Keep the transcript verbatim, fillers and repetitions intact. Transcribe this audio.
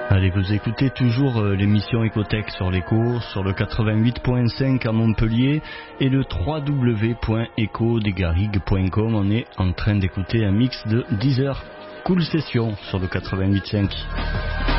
Allez, vous écoutez toujours euh, l'émission Ecotech sur l'écho, sur le quatre-vingt-huit point cinq à Montpellier et le w w w point eco des garrigues point com. On est en train d'écouter un mix de dix heures. Cool session sur le quatre-vingt-huit point cinq.